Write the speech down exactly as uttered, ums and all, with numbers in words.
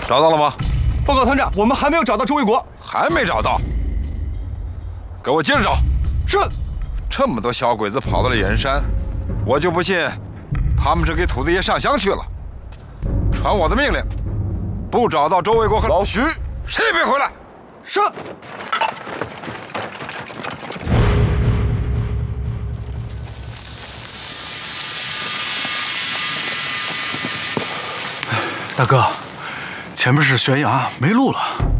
找到了吗？ 报告团长，我们还没有找到周卫国， 还没找到。给我接着找。 是。 这么多小鬼子跑到了眼山，我就不信他们是给土地爷上香去了。传我的命令，不找到周卫国和老徐， 谁也别回来。 是。 大哥，前面是悬崖，没路了。